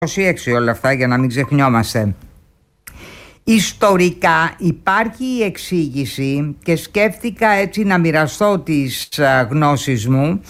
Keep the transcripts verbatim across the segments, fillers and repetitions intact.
είκοσι έξι όλα αυτά, για να μην ξεχνιόμαστε. Ιστορικά υπάρχει η εξήγηση και σκέφτηκα έτσι να μοιραστώ τις γνώσεις μου.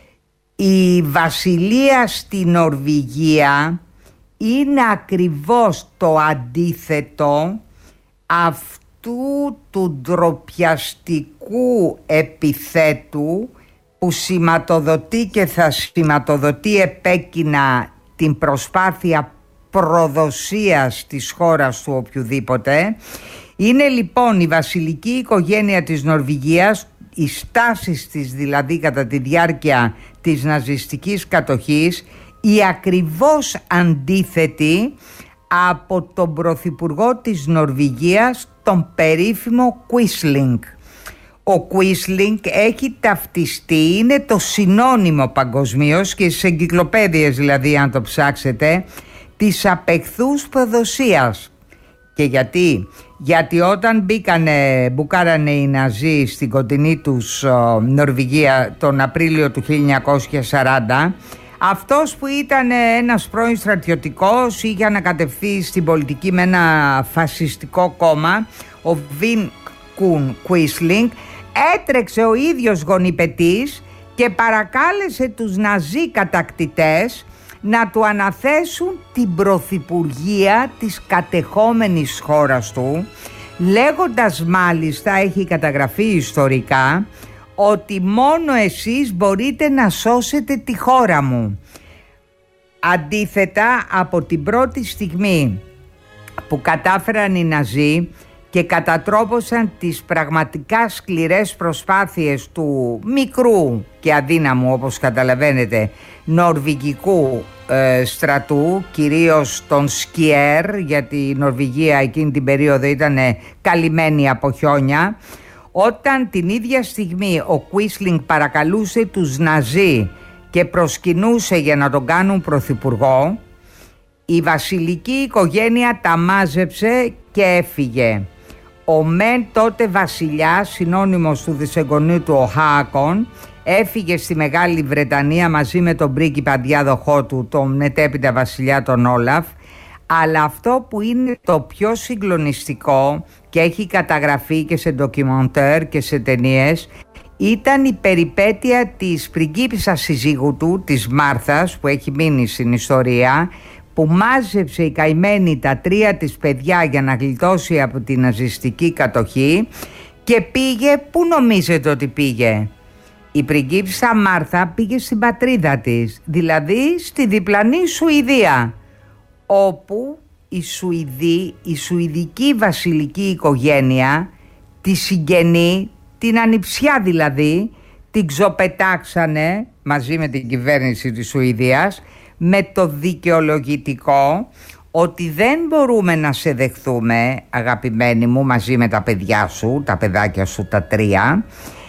Η βασιλεία στη Νορβηγία είναι ακριβώς το αντίθετο αυτού του ντροπιαστικού επιθέτου που σηματοδοτεί και θα σηματοδοτεί επέκεινα την προσπάθεια προδοσίας της χώρας του οποιοδήποτε. Είναι λοιπόν η βασιλική οικογένεια της Νορβηγίας, οι στάσεις της δηλαδή κατά τη διάρκεια της ναζιστικής κατοχής, η ακριβώς αντίθετη από τον πρωθυπουργό της Νορβηγίας, τον περίφημο Quisling. Ο Quisling έχει ταυτιστεί, είναι το συνώνυμο παγκοσμίως και στις εγκυκλοπαίδειες δηλαδή, αν το ψάξετε, της απεχθούς προδοσίας. Και γιατί? Γιατί όταν μπήκανε, μπουκάρανε οι Ναζί στην κοντινή τους ο, Νορβηγία τον Απρίλιο του χίλια εννιακόσια σαράντα, αυτός που ήταν ένας πρώην στρατιωτικός, είχε ανακατευθεί στην πολιτική με ένα φασιστικό κόμμα, ο Βιν Κουν Quisling, έτρεξε ο ίδιος γονιπετής και παρακάλεσε τους Ναζί κατακτητές να του αναθέσουν την πρωθυπουργία της κατεχόμενης χώρας του, λέγοντας μάλιστα, έχει καταγραφεί ιστορικά, ότι μόνο εσείς μπορείτε να σώσετε τη χώρα μου. Αντίθετα, από την πρώτη στιγμή που κατάφεραν οι Ναζί και κατατρόπωσαν τις πραγματικά σκληρές προσπάθειες του μικρού και αδύναμου, όπως καταλαβαίνετε, νορβηγικού ε, στρατού, κυρίως των Σκιέρ, γιατί η Νορβηγία εκείνη την περίοδο ήταν καλυμμένη από χιόνια, όταν την ίδια στιγμή ο Quisling παρακαλούσε τους Ναζί και προσκυνούσε για να τον κάνουν πρωθυπουργό, η βασιλική οικογένεια τα μάζεψε και έφυγε. Ο μεν τότε βασιλιάς, συνώνυμος του δισεγγονίου του ο Χάκον, έφυγε στη Μεγάλη Βρετανία μαζί με τον πρίγκιπα διάδοχό του, τον μετέπειτα βασιλιά τον Όλαφ. Αλλά αυτό που είναι το πιο συγκλονιστικό και έχει καταγραφεί και σε ντοκιμοντέρ και σε ταινίες, ήταν η περιπέτεια της πριγκίπισσας συζύγου του, της Μάρθας, που έχει μείνει στην ιστορία, που μάζεψε η καημένη τα τρία της παιδιά για να γλιτώσει από την ναζιστική κατοχή και πήγε, πού νομίζετε ότι πήγε? Η πριγκίπισσα Μάρθα πήγε στην πατρίδα της, δηλαδή στη διπλανή Σουηδία, όπου η Σουηδή, η σουηδική βασιλική οικογένεια, τη συγγενή, την ανιψιά δηλαδή, την ξοπετάξανε μαζί με την κυβέρνηση της Σουηδίας με το δικαιολογητικό ότι δεν μπορούμε να σε δεχθούμε, αγαπημένη μου, μαζί με τα παιδιά σου, τα παιδάκια σου τα τρία,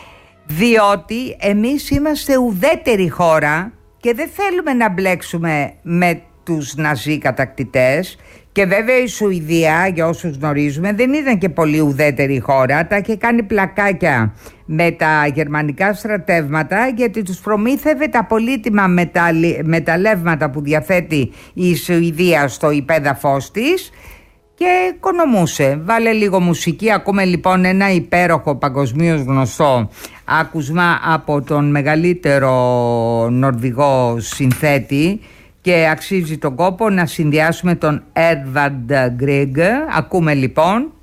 διότι εμείς είμαστε ουδέτερη χώρα και δεν θέλουμε να μπλέξουμε με τους Ναζί κατακτητές. Και βέβαια η Σουηδία, για όσους γνωρίζουμε, δεν ήταν και πολύ ουδέτερη χώρα, τα είχε κάνει πλακάκια με τα γερμανικά στρατεύματα, γιατί τους προμήθευε τα πολύτιμα μεταλλεύματα που διαθέτει η Σουηδία στο υπέδαφος της και οικονομούσε. Βάλε λίγο μουσική, ακούμε λοιπόν ένα υπέροχο παγκοσμίως γνωστό άκουσμα από τον μεγαλύτερο νορβηγό συνθέτη και αξίζει τον κόπο να συνδυάσουμε τον Edvard Grieg. Ακούμε λοιπόν